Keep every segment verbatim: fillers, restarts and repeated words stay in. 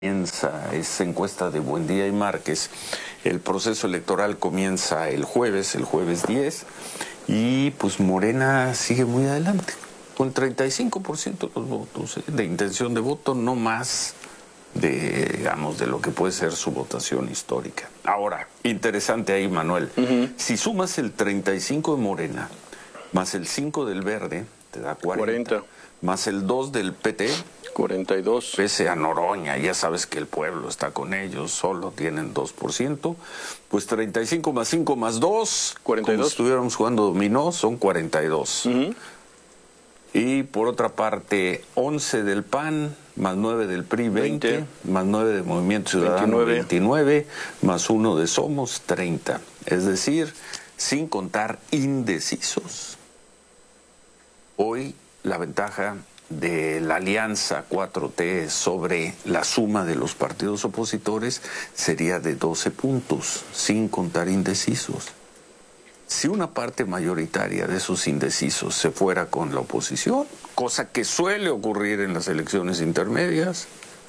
Comienza esa encuesta de Buendía y Márquez. El proceso electoral comienza el jueves, el jueves diez, y pues Morena sigue muy adelante, con treinta y cinco por ciento de los votos, ¿eh? de intención de voto, no más de, digamos, de lo que puede ser su votación histórica. Ahora, interesante ahí, Manuel, uh-huh. si sumas el treinta y cinco de Morena, más el cinco del Verde, te da cuarenta, cuarenta. Más el dos del P T, cuarenta y dos. Pese a Noroña, ya sabes que el pueblo está con ellos, solo tienen dos por ciento, pues treinta y cinco más cinco más dos, cuarenta y dos. Como si estuviéramos jugando dominó, son cuarenta y dos. Uh-huh. Y por otra parte, once del P A N, más nueve del P R I, veinte, veinte. Más nueve de Movimiento Ciudadano, veintinueve. veintinueve, más uno de Somos, treinta. Es decir, sin contar indecisos. Hoy la ventaja de la alianza cuatro T sobre la suma de los partidos opositores sería de doce puntos, sin contar indecisos. Si una parte mayoritaria de esos indecisos se fuera con la oposición, cosa que suele ocurrir en las elecciones intermedias,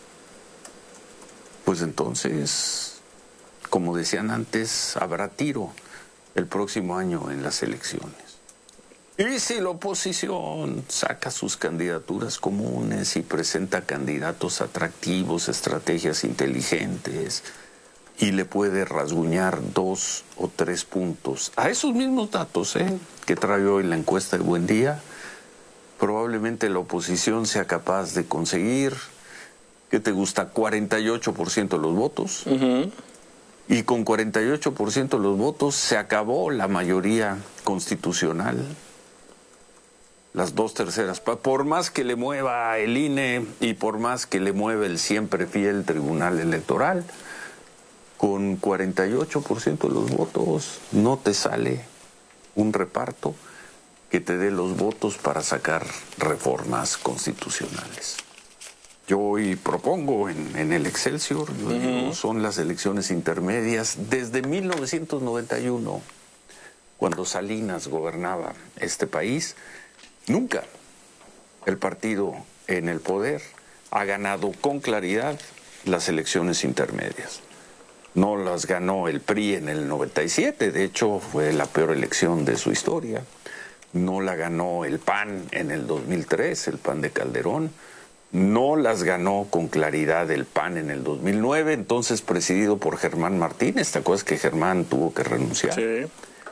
pues entonces, como decían antes, habrá tiro el próximo año en las elecciones. Y si la oposición saca sus candidaturas comunes y presenta candidatos atractivos, estrategias inteligentes, y le puede rasguñar dos o tres puntos a esos mismos datos ¿eh? que trae hoy la encuesta de Buendía, probablemente la oposición sea capaz de conseguir, ¿qué te gusta? cuarenta y ocho por ciento de los votos. Uh-huh. Y con cuarenta y ocho por ciento de los votos se acabó la mayoría constitucional. Las dos terceras, por más que le mueva el I N E y por más que le mueva el siempre fiel Tribunal Electoral, con cuarenta y ocho por ciento de los votos no te sale un reparto que te dé los votos para sacar reformas constitucionales. Yo hoy propongo en, en el Excelsior, yo uh-huh. digo, son las elecciones intermedias desde mil novecientos noventa y uno, cuando Salinas gobernaba este país. Nunca el partido en el poder ha ganado con claridad las elecciones intermedias. No las ganó el P R I en el noventa y siete, de hecho fue la peor elección de su historia. No la ganó el P A N en el dos mil tres, el P A N de Calderón. No las ganó con claridad el P A N en el dos mil nueve, entonces presidido por Germán Martínez. ¿Te acuerdas que Germán tuvo que renunciar? Sí.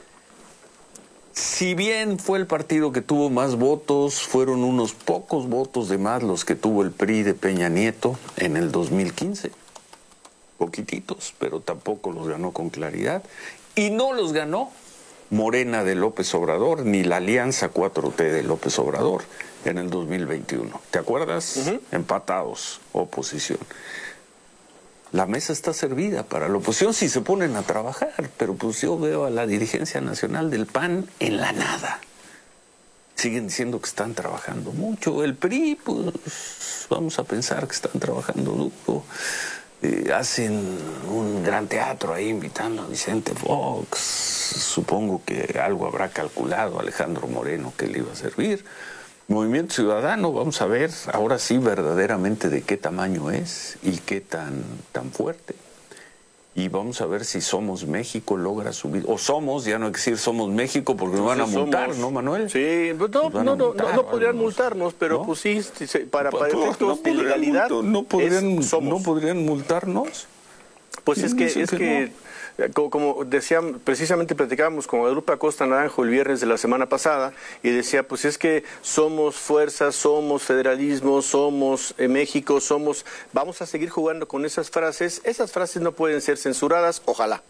Si bien fue el partido que tuvo más votos, fueron unos pocos votos de más los que tuvo el P R I de Peña Nieto en el dos mil quince. Poquititos, pero tampoco los ganó con claridad. Y no los ganó Morena de López Obrador, ni la Alianza cuatro T de López Obrador en el dos mil veintiuno. ¿Te acuerdas? Uh-huh. Empatados, oposición. La mesa está servida para la oposición si se ponen a trabajar, pero pues yo veo a la dirigencia nacional del P A N en la nada. Siguen diciendo que están trabajando mucho. El P R I, pues vamos a pensar que están trabajando duro. Eh, hacen un gran teatro ahí invitando a Vicente Fox. Supongo que algo habrá calculado Alejandro Moreno que le iba a servir. Movimiento Ciudadano, vamos a ver ahora sí verdaderamente de qué tamaño es y qué tan, tan fuerte. Y vamos a ver si Somos México logra subir. O Somos, ya no hay que decir Somos México porque nos van a multar, somos, ¿no, Manuel? Sí, pues no, no, no, no, no podrían multarnos, pero ¿no? pues sí, para, para efectos no de legalidad. Multo, no, podrían, ¿No podrían multarnos? Pues es que, es que, que no? como decían, precisamente platicábamos con Guadalupe Acosta Naranjo el viernes de la semana pasada y decía, pues es que somos fuerza, somos federalismo, somos eh, México, somos... Vamos a seguir jugando con esas frases. Esas frases no pueden ser censuradas, ojalá.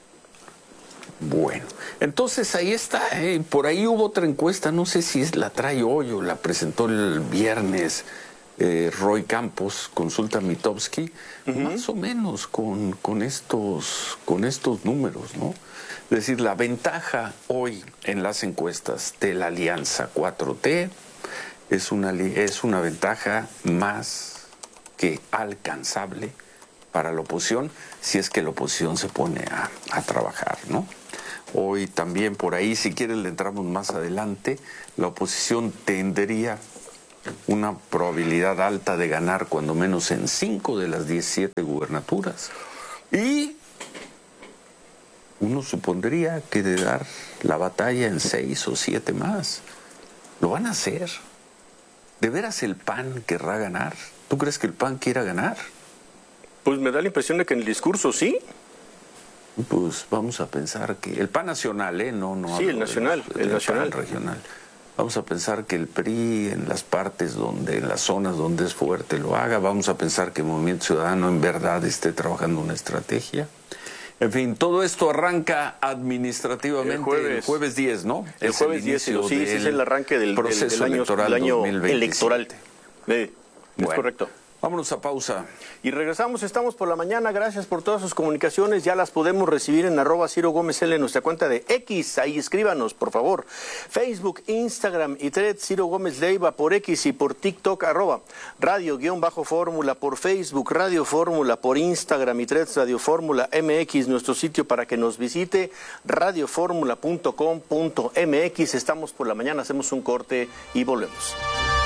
Bueno, entonces ahí está, ¿eh? Por ahí hubo otra encuesta, no sé si es la trae hoy o la presentó el viernes eh, Roy Campos, Consulta Mitofsky, uh-huh. más o menos con, con, estos, con estos números, ¿no? Es decir, la ventaja hoy en las encuestas de la Alianza cuatro T es una, es una ventaja más que alcanzable para la oposición, si es que la oposición se pone a, a trabajar, ¿no? Hoy también por ahí, si quieren le entramos más adelante, la oposición tendría una probabilidad alta de ganar cuando menos en cinco de las diecisiete gubernaturas. Y uno supondría que de dar la batalla en seis o siete más. Lo van a hacer. ¿De veras el P A N querrá ganar? ¿Tú crees que el P A N quiera ganar? Pues me da la impresión de que en el discurso sí. Pues vamos a pensar que el P A N nacional, ¿eh? No, no. Sí, el nacional, de, el de nacional. P A N regional. Vamos a pensar que el P R I en las partes donde, en las zonas donde es fuerte lo haga. Vamos a pensar que el Movimiento Ciudadano en verdad esté trabajando una estrategia. En fin, todo esto arranca administrativamente el jueves, el jueves diez, ¿no? El es jueves el diez, sí, sí, es el arranque del proceso del, del año, electoral, del año electoral. Sí, bueno, es correcto. Vámonos a pausa. Y regresamos, estamos por la mañana. Gracias por todas sus comunicaciones. Ya las podemos recibir en arroba Ciro Gómez L en nuestra cuenta de X. Ahí escríbanos, por favor. Facebook, Instagram y Threads, Ciro Gómez Leiva por X y por TikTok, arroba Radio guión bajo Fórmula por Facebook, Radio Fórmula por Instagram y Threads, Radio Fórmula M X, nuestro sitio para que nos visite, radio fórmula punto com punto m x. Estamos por la mañana, hacemos un corte y volvemos.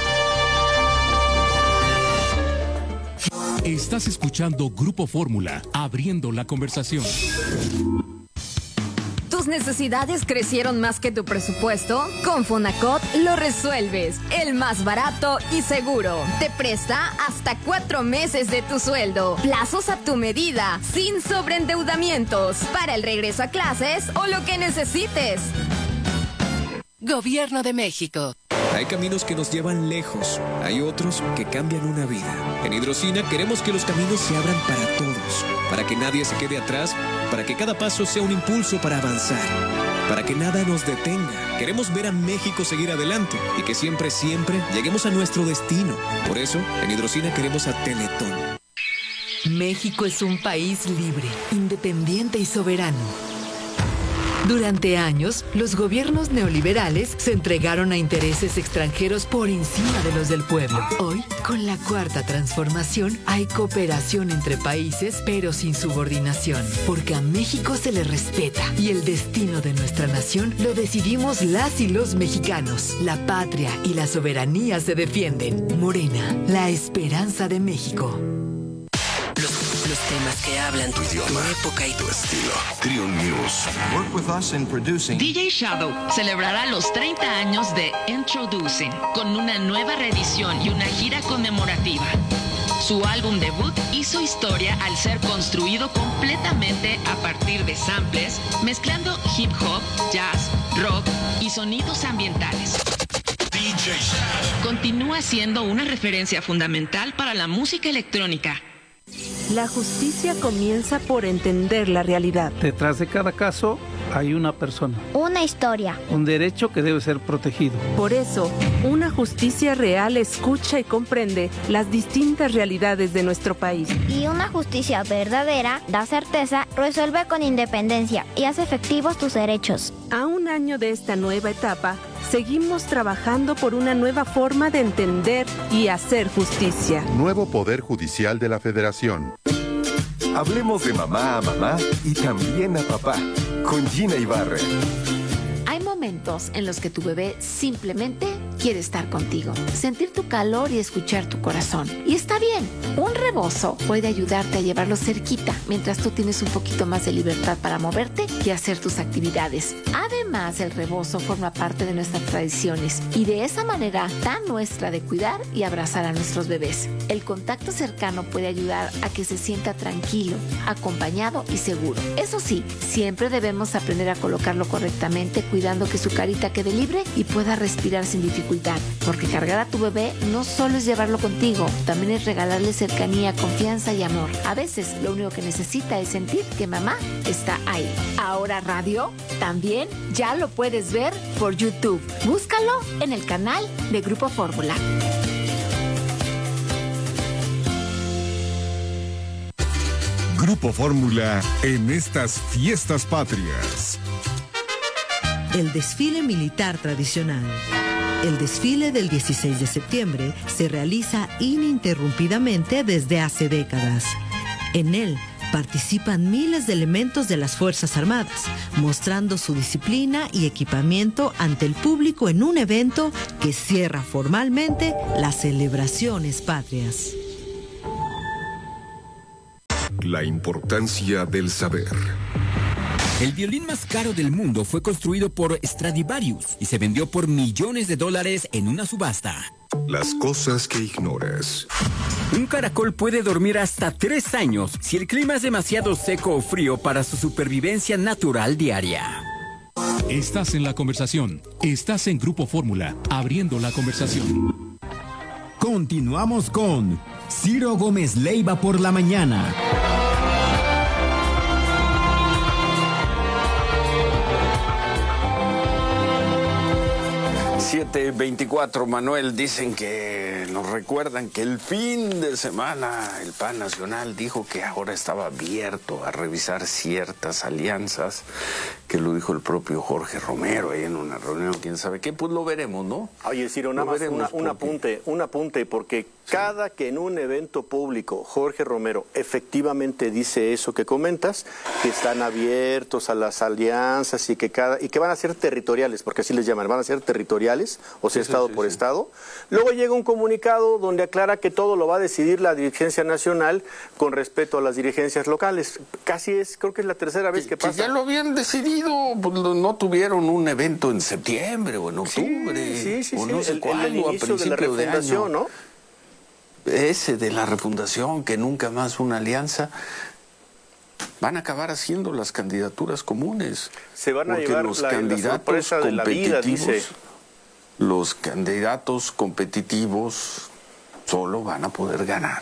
Estás escuchando Grupo Fórmula, abriendo la conversación. ¿Tus necesidades crecieron más que tu presupuesto? Con Fonacot lo resuelves. El más barato y seguro. Te presta hasta cuatro meses de tu sueldo. Plazos a tu medida, sin sobreendeudamientos. Para el regreso a clases o lo que necesites. Gobierno de México. Hay caminos que nos llevan lejos, hay otros que cambian una vida. En Hidrocina queremos que los caminos se abran para todos, para que nadie se quede atrás, para que cada paso sea un impulso para avanzar, para que nada nos detenga. Queremos ver a México seguir adelante y que siempre, siempre lleguemos a nuestro destino. Por eso, en Hidrocina queremos a Teletón. México es un país libre, independiente y soberano. Durante años, los gobiernos neoliberales se entregaron a intereses extranjeros por encima de los del pueblo. Hoy, con la cuarta transformación, hay cooperación entre países, pero sin subordinación, porque a México se le respeta y el destino de nuestra nación lo decidimos las y los mexicanos. La patria y la soberanía se defienden. Morena, la esperanza de México. Los temas que hablan tu idioma, tu época y tu estilo. Trio News. Work with us in producing. D J Shadow celebrará los treinta años de Introducing con una nueva reedición y una gira conmemorativa. Su álbum debut hizo historia al ser construido completamente a partir de samples, mezclando hip hop, jazz, rock y sonidos ambientales. D J Shadow continúa siendo una referencia fundamental para la música electrónica. La justicia comienza por entender la realidad. Detrás de cada caso hay una persona. Una historia. Un derecho que debe ser protegido. Por eso, una justicia real escucha y comprende las distintas realidades de nuestro país. Y una justicia verdadera da certeza, resuelve con independencia y hace efectivos tus derechos. A un año de esta nueva etapa, seguimos trabajando por una nueva forma de entender y hacer justicia. Nuevo Poder Judicial de la Federación. Hablemos de mamá a mamá y también a papá, con Gina Ibarra. Hay momentos en los que tu bebé simplemente quiere estar contigo, sentir tu calor y escuchar tu corazón. Y está bien, un rebozo puede ayudarte a llevarlo cerquita mientras tú tienes un poquito más de libertad para moverte y hacer tus actividades. Además, el rebozo forma parte de nuestras tradiciones y de esa manera tan nuestra de cuidar y abrazar a nuestros bebés. El contacto cercano puede ayudar a que se sienta tranquilo, acompañado y seguro. Eso sí, siempre debemos aprender a colocarlo correctamente, cuidando que su carita quede libre y pueda respirar sin dificultad. Porque cargar a tu bebé no solo es llevarlo contigo, también es regalarle cercanía, confianza y amor. A veces lo único que necesita es sentir que mamá está ahí. Ahora radio también ya lo puedes ver por YouTube. Búscalo en el canal de Grupo Fórmula. Grupo Fórmula en estas fiestas patrias. El desfile militar tradicional. El desfile del dieciséis de septiembre se realiza ininterrumpidamente desde hace décadas. En él participan miles de elementos de las Fuerzas Armadas, mostrando su disciplina y equipamiento ante el público en un evento que cierra formalmente las celebraciones patrias. La importancia del saber. El violín más caro del mundo fue construido por Stradivarius y se vendió por millones de dólares en una subasta. Las cosas que ignoras. Un caracol puede dormir hasta tres años si el clima es demasiado seco o frío para su supervivencia natural diaria. Estás en la conversación. Estás en Grupo Fórmula, abriendo la conversación. Continuamos con Ciro Gómez Leiva por la mañana. siete veinticuatro, Manuel, dicen que nos recuerdan que el fin de semana el P A N Nacional dijo que ahora estaba abierto a revisar ciertas alianzas, que lo dijo el propio Jorge Romero ahí en una reunión, quién sabe qué, pues lo veremos, ¿no? Oye, Ciro, nada más una, un apunte, un apunte, porque sí. Cada que en un evento público Jorge Romero efectivamente dice eso que comentas, que están abiertos a las alianzas y que cada y que van a ser territoriales, porque así les llaman, van a ser territoriales, o sea, sí, estado sí, por sí. estado. Luego llega un comunicado donde aclara que todo lo va a decidir la dirigencia nacional con respecto a las dirigencias locales. Casi es, creo que es la tercera vez que, que pasa. Que ya lo habían decidido, pues no tuvieron un evento en septiembre o en octubre, sí, sí, sí, o sí. no sé el, cuándo, el inicio a principio de la refundación, de año. ¿no? Ese de la refundación, que nunca más una alianza, van a acabar haciendo las candidaturas comunes. Se van a llevar los la, candidatos la de la vida, dice. Los candidatos competitivos solo van a poder ganar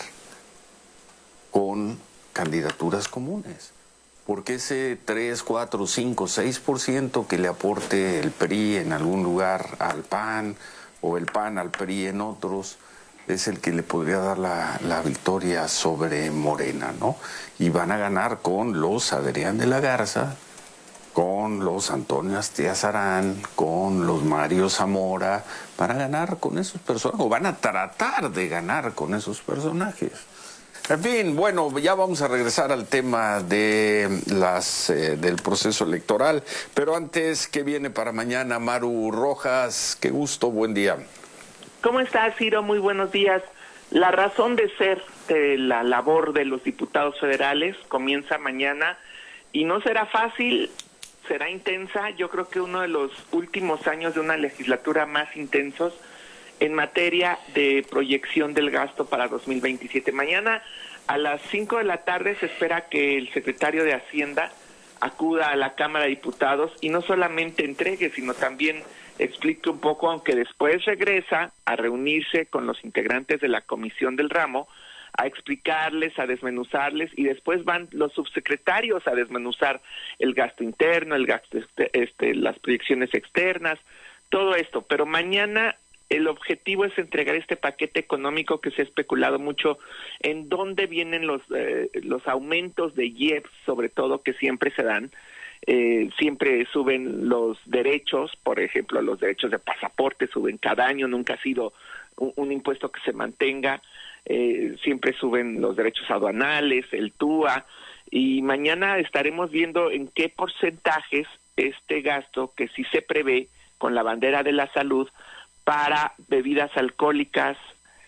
con candidaturas comunes. Porque ese tres, cuatro, cinco, seis por ciento que le aporte el P R I en algún lugar al P A N o el P A N al P R I en otros, es el que le podría dar la, la victoria sobre Morena, ¿no? Y van a ganar con los Adrián de la Garza, con los Antonio Astiazarán, con los Mario Zamora. Van a ganar con esos personajes, o van a tratar de ganar con esos personajes. En fin, bueno, ya vamos a regresar al tema de las eh, del proceso electoral, pero antes, ¿qué viene para mañana? Maru Rojas, qué gusto, buen día. ¿Cómo estás, Ciro? Muy buenos días. La razón de ser de la labor de los diputados federales comienza mañana y no será fácil, será intensa. Yo creo que uno de los últimos años de una legislatura más intensos en materia de proyección del gasto para dos mil veintisiete. Mañana a las cinco de la tarde se espera que el secretario de Hacienda acuda a la Cámara de Diputados y no solamente entregue, sino también explique un poco, aunque después regresa a reunirse con los integrantes de la comisión del ramo, a explicarles, a desmenuzarles, y después van los subsecretarios a desmenuzar el gasto interno, el gasto este, este, las proyecciones externas, todo esto. Pero mañana el objetivo es entregar este paquete económico que se ha especulado mucho en dónde vienen los eh, los aumentos de I E P S, sobre todo, que siempre se dan. Eh, siempre suben los derechos, por ejemplo, los derechos de pasaporte suben cada año, nunca ha sido un, un impuesto que se mantenga, eh, siempre suben los derechos aduanales, el T U A, y mañana estaremos viendo en qué porcentajes este gasto, que sí se prevé con la bandera de la salud, para bebidas alcohólicas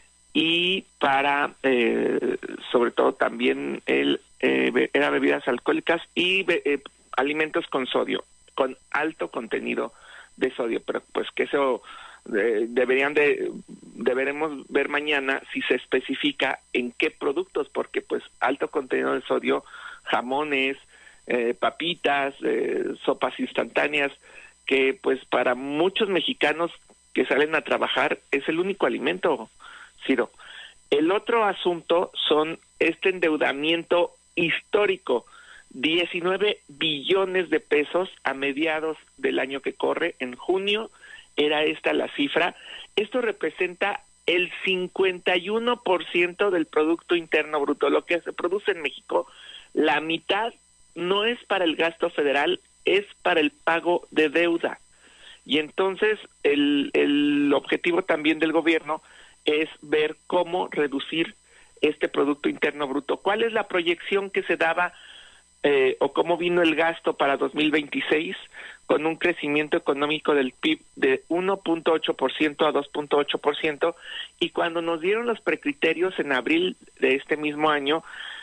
y para, eh, sobre todo también, el eh, era bebidas alcohólicas y eh, alimentos con sodio, con alto contenido de sodio, pero pues que eso eh, deberían de, deberemos ver mañana si se especifica en qué productos, porque pues alto contenido de sodio, jamones, eh, papitas, eh, sopas instantáneas, que pues para muchos mexicanos que salen a trabajar es el único alimento, Ciro. El otro asunto son este endeudamiento histórico, diecinueve billones de pesos a mediados del año que corre. En junio era esta la cifra. Esto representa el cincuenta y uno por ciento del Producto Interno Bruto, lo que se produce en México. La mitad no es para el gasto federal, es para el pago de deuda. Y entonces el, el objetivo también del gobierno es ver cómo reducir este Producto Interno Bruto. ¿Cuál es la proyección que se daba eh, o cómo vino el gasto para dos mil veintiséis? Con un crecimiento económico del P I B de uno punto ocho por ciento a dos punto ocho por ciento, y cuando nos dieron los precriterios en abril de este mismo año,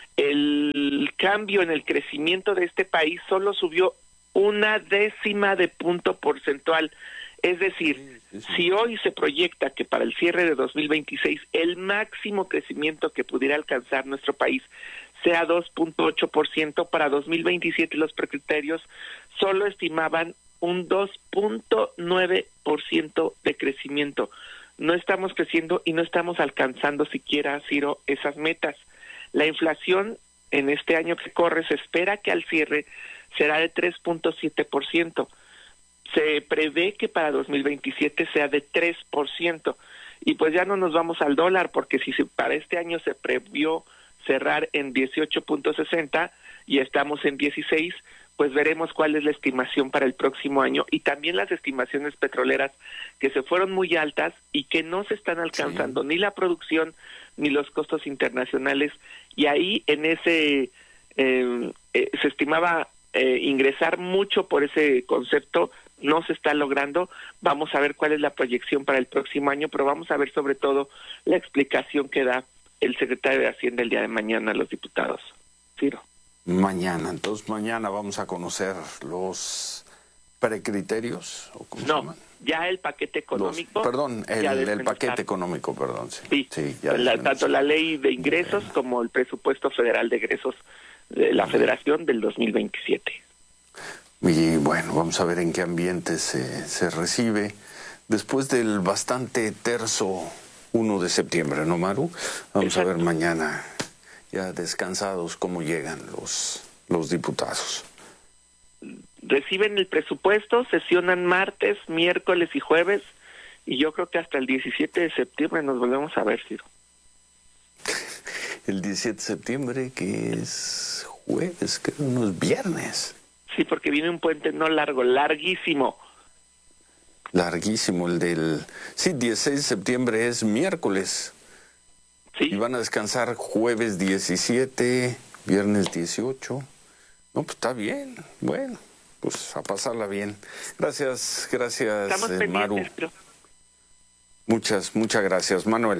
el cambio en el crecimiento de este país solo subió una décima de punto porcentual. Es decir, sí, sí, sí. si hoy se proyecta que para el cierre de dos mil veintiséis el máximo crecimiento que pudiera alcanzar nuestro país sea dos punto ocho por ciento, para dos mil veintisiete los precriterios solo estimaban un dos punto nueve por ciento de crecimiento. No estamos creciendo y no estamos alcanzando siquiera, Ciro, esas metas. La inflación en este año que corre se espera que al cierre será de tres punto siete por ciento. Se prevé que para dos mil veintisiete sea de tres por ciento. Y pues ya no nos vamos al dólar, porque si para este año se previó cerrar en dieciocho punto sesenta y estamos en dieciséis, pues veremos cuál es la estimación para el próximo año, y también las estimaciones petroleras que se fueron muy altas y que no se están alcanzando sí. ni la producción ni los costos internacionales, y ahí en ese eh, eh, se estimaba eh, ingresar mucho por ese concepto, no se está logrando. Vamos a ver cuál es la proyección para el próximo año, pero vamos a ver sobre todo la explicación que da el secretario de Hacienda el día de mañana a los diputados. Ciro. Mañana, entonces mañana vamos a conocer los precriterios. ¿O cómo no, se llaman? Ya el paquete económico. Los, perdón, el, el paquete económico, perdón. Sí, sí, sí ya la, tanto la ley de ingresos bueno. como el presupuesto federal de egresos de la Federación del dos mil veintisiete. Y bueno, vamos a ver en qué ambiente se, se recibe después del bastante terso uno de septiembre, ¿no, Maru? Vamos Exacto. a ver mañana, ya descansados, cómo llegan los, los diputados. Reciben el presupuesto, sesionan martes, miércoles y jueves, y yo creo que hasta el diecisiete de septiembre nos volvemos a ver, Ciro. El diecisiete de septiembre, que es jueves, creo, no es viernes. Sí, porque viene un puente no largo, larguísimo. Larguísimo, el del... Sí, dieciséis de septiembre es miércoles. Sí. Y van a descansar jueves diecisiete, viernes dieciocho. No, pues está bien, bueno, pues a pasarla bien. Gracias, gracias, eh, Maru. Pero... Muchas, muchas gracias, Manuel.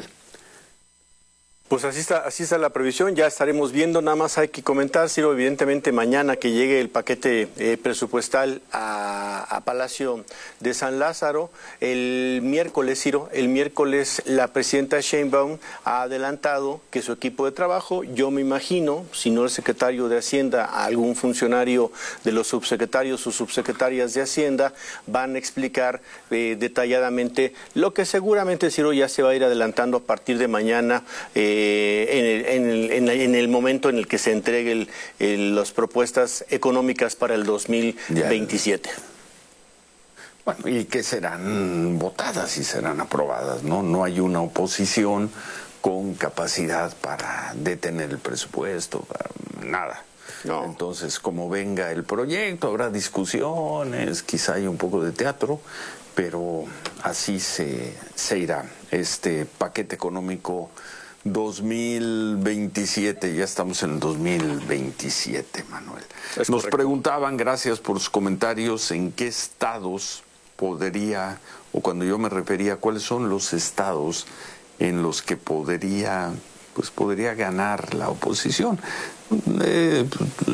Pues así está, así está la previsión, ya estaremos viendo. Nada más hay que comentar, Ciro, evidentemente mañana que llegue el paquete eh, presupuestal a, a Palacio de San Lázaro. El miércoles, Ciro, el miércoles la presidenta Sheinbaum ha adelantado que su equipo de trabajo, yo me imagino, si no el secretario de Hacienda, algún funcionario de los subsecretarios o subsecretarias de Hacienda, van a explicar eh, detalladamente lo que seguramente, Ciro, ya se va a ir adelantando a partir de mañana, eh, En el, en, el, en, el, en el momento en el que se entreguen las propuestas económicas para el dos mil veintisiete. Ya. Bueno, y que serán votadas y serán aprobadas, ¿no? No hay una oposición con capacidad para detener el presupuesto, para nada. No. Entonces, como venga el proyecto, habrá discusiones, quizá hay un poco de teatro, pero así se, se irá este paquete económico dos mil veintisiete, ya estamos en el dos mil veintisiete, Manuel. Es Nos correcto. Preguntaban, gracias por sus comentarios, en qué estados podría, o cuando yo me refería, cuáles son los estados en los que podría, pues podría ganar la oposición. Eh,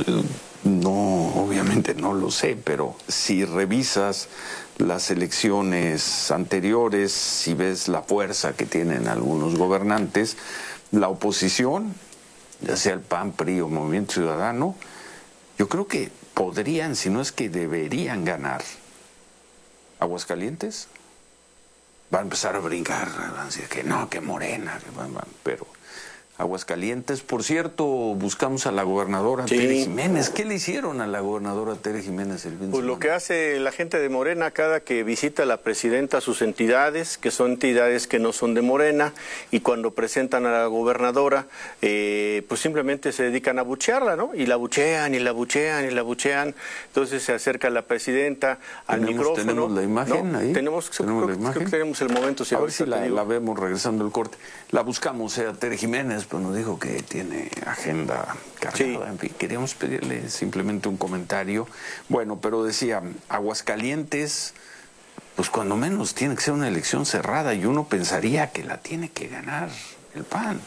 no, obviamente no lo sé, pero si revisas las elecciones anteriores, si ves la fuerza que tienen algunos gobernantes, la oposición, ya sea el P A N, P R I o Movimiento Ciudadano, yo creo que podrían, si no es que deberían ganar. Aguascalientes va a empezar a brincar, van a decir que no, que Morena, que van, van, pero Aguascalientes, por cierto, buscamos a la gobernadora sí. Tere Jiménez. ¿Qué le hicieron a la gobernadora Tere Jiménez el fin de Pues semana? Lo que hace la gente de Morena cada que visita a la presidenta sus entidades, que son entidades que no son de Morena, y cuando presentan a la gobernadora, eh, pues simplemente se dedican a buchearla, ¿no? Y la buchean, y la buchean, y la buchean. Entonces se acerca la presidenta al ¿Tenemos, micrófono. ¿Tenemos la imagen ¿no? ahí? Tenemos, ¿Tenemos creo, la imagen? creo que tenemos el momento. Si a ver si la, la vemos regresando el corte. La buscamos, eh, a Tere Jiménez, pero nos dijo que tiene agenda cargada. Sí. En fin, queríamos pedirle simplemente un comentario. Bueno, pero decía, Aguascalientes, pues cuando menos tiene que ser una elección cerrada y uno pensaría que la tiene que ganar el P A N.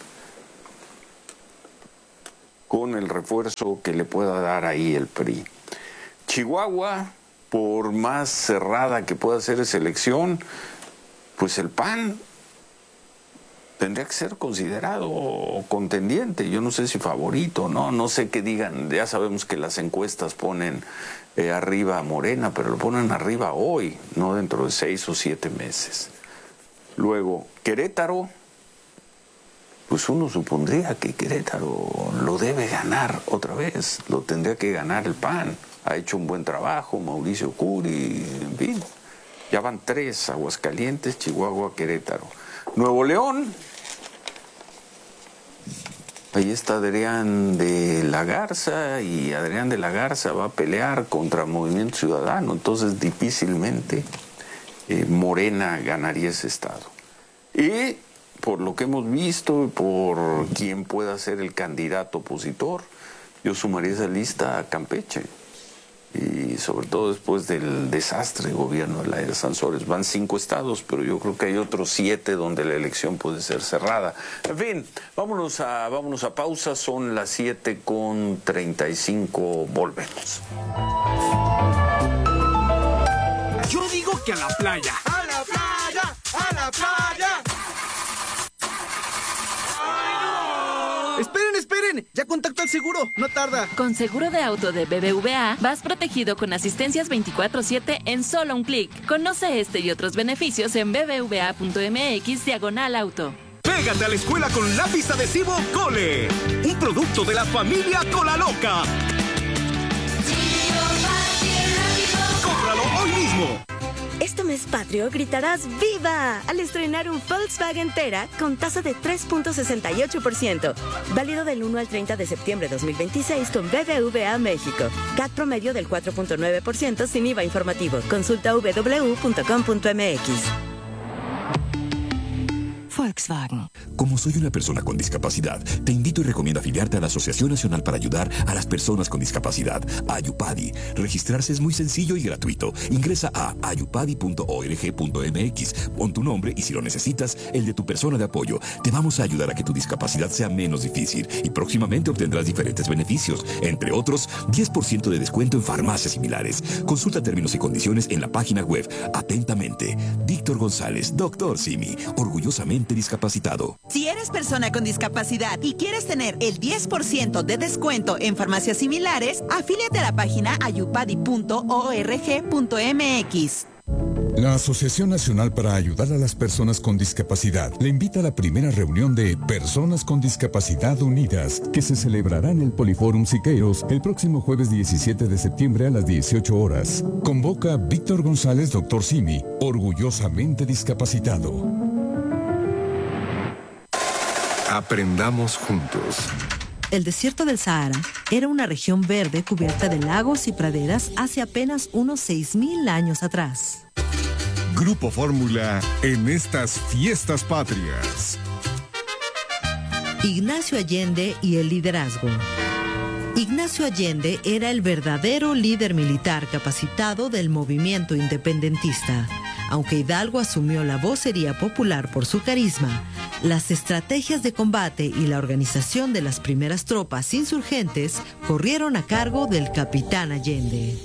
Con el refuerzo que le pueda dar ahí el P R I. Chihuahua, por más cerrada que pueda ser esa elección, pues el P A N tendría que ser considerado contendiente. Yo no sé si favorito, no, no sé qué digan. Ya sabemos que las encuestas ponen eh, arriba a Morena, pero lo ponen arriba hoy, no dentro de seis o siete meses. Luego, Querétaro, pues uno supondría que Querétaro lo debe ganar otra vez, lo tendría que ganar el P A N. Ha hecho un buen trabajo Mauricio Curi, en fin. Ya van tres, Aguascalientes, Chihuahua, Querétaro. Nuevo León, ahí está Adrián de la Garza, y Adrián de la Garza va a pelear contra Movimiento Ciudadano, entonces difícilmente eh, Morena ganaría ese estado. Y por lo que hemos visto, por quién pueda ser el candidato opositor, yo sumaría esa lista a Campeche. Y sobre todo después del desastre de gobierno de Laida Sansores. Van cinco estados, pero yo creo que hay otros siete donde la elección puede ser cerrada. En fin, vámonos a, vámonos a pausa, son las siete con treinta y cinco, volvemos. Yo digo que a la playa. ¡A la playa! ¡A la playa! ¡Esperen, esperen! ¡Ya contacto al seguro! ¡No tarda! Con seguro de auto de B B V A, vas protegido con asistencias veinticuatro siete en solo un clic. Conoce este y otros beneficios en bbva.mx diagonal auto. Pégate a la escuela con lápiz adhesivo Cole. Un producto de la familia Cola Loca. ¡Cómpralo hoy mismo! Este mes patrio gritarás ¡Viva! Al estrenar un Volkswagen Tera con tasa de tres punto sesenta y ocho por ciento. Válido del uno al treinta de septiembre de dos mil veintiséis con B B V A México. C A T promedio del cuatro punto nueve por ciento sin I V A informativo. Consulta w w w punto com punto m x. Volkswagen. Como soy una persona con discapacidad, te invito y recomiendo afiliarte a la Asociación Nacional para Ayudar a las Personas con Discapacidad, AYUPADI. Registrarse es muy sencillo y gratuito. Ingresa a ayupadi punto org punto m x, pon tu nombre y si lo necesitas, el de tu persona de apoyo. Te vamos a ayudar a que tu discapacidad sea menos difícil y próximamente obtendrás diferentes beneficios, entre otros, diez por ciento de descuento en farmacias similares. Consulta términos y condiciones en la página web. Atentamente, Víctor González, doctor Simi, orgullosamente discapacitado. Si eres persona con discapacidad y quieres tener el diez por ciento de descuento en farmacias similares, afíliate a la página ayupadi punto org punto m x. La Asociación Nacional para Ayudar a las Personas con Discapacidad le invita a la primera reunión de Personas con Discapacidad Unidas, que se celebrará en el Poliforum Siqueiros el próximo jueves diecisiete de septiembre a las dieciocho horas. Convoca Víctor González, doctor Simi, orgullosamente discapacitado. Aprendamos juntos. El desierto del Sahara era una región verde cubierta de lagos y praderas hace apenas unos seis mil años atrás. Grupo Fórmula en estas fiestas patrias. Ignacio Allende y el liderazgo. Ignacio Allende era el verdadero líder militar capacitado del movimiento independentista. Aunque Hidalgo asumió la vocería popular por su carisma, las estrategias de combate y la organización de las primeras tropas insurgentes corrieron a cargo del capitán Allende.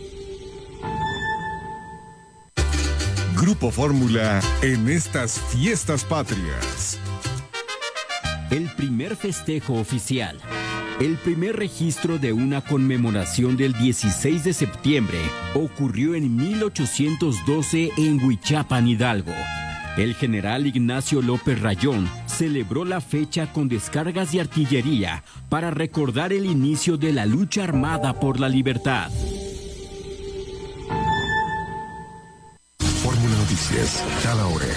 Grupo Fórmula en estas fiestas patrias. El primer festejo oficial. El primer registro de una conmemoración del dieciséis de septiembre ocurrió en mil ochocientos doce en Huichapan, Hidalgo. El general Ignacio López Rayón celebró la fecha con descargas de artillería para recordar el inicio de la lucha armada por la libertad. Fórmula Noticias, cada hora.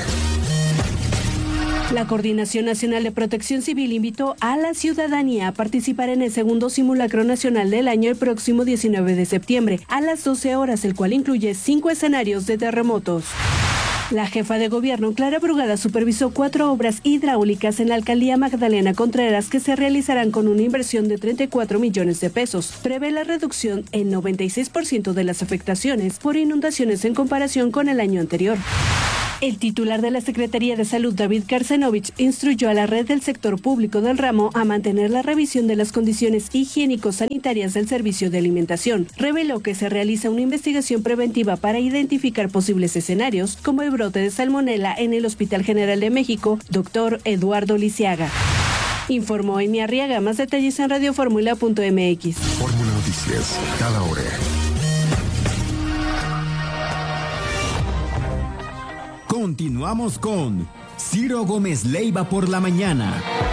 La Coordinación Nacional de Protección Civil invitó a la ciudadanía a participar en el segundo simulacro nacional del año el próximo diecinueve de septiembre a las doce horas, el cual incluye cinco escenarios de terremotos. La jefa de gobierno, Clara Brugada, supervisó cuatro obras hidráulicas en la alcaldía Magdalena Contreras que se realizarán con una inversión de treinta y cuatro millones de pesos. Prevé la reducción en noventa y seis por ciento de las afectaciones por inundaciones en comparación con el año anterior. El titular de la Secretaría de Salud, David Karsenovich, instruyó a la red del sector público del ramo a mantener la revisión de las condiciones higiénico-sanitarias del servicio de alimentación. Reveló que se realiza una investigación preventiva para identificar posibles escenarios, como el brote de salmonela en el Hospital General de México, doctor Eduardo Lisiaga. Informó Eni Arriaga. Más detalles en radioformula punto m x. Fórmula Noticias, cada hora. Continuamos con Ciro Gómez Leiva por la mañana.